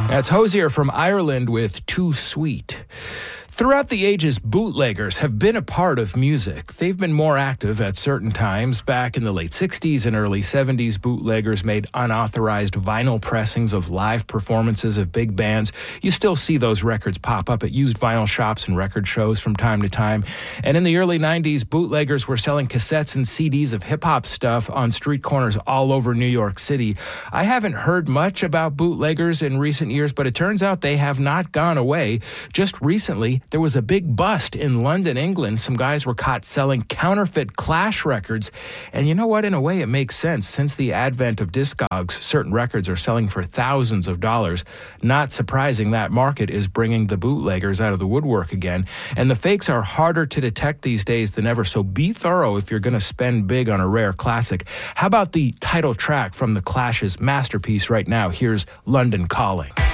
That's Hozier from Ireland with Too Sweet. Throughout the ages, bootleggers have been a part of music. They've been more active at certain times. Back in the late 60s and early 70s, bootleggers made unauthorized vinyl pressings of live performances of big bands. You still see those records pop up at used vinyl shops and record shows from time to time. And in the early 90s, bootleggers were selling cassettes and CDs of hip-hop stuff on street corners all over New York City. I haven't heard much about bootleggers in recent years, but it turns out they have not gone away. Just recently, there was a big bust in London, England. Some guys were caught selling counterfeit Clash records. And you know what? In a way, it makes sense. Since the advent of Discogs, certain records are selling for thousands of dollars. Not surprising, that market is bringing the bootleggers out of the woodwork again. And the fakes are harder to detect these days than ever, so be thorough if you're going to spend big on a rare classic. How about the title track from the Clash's masterpiece right now? Here's London Calling.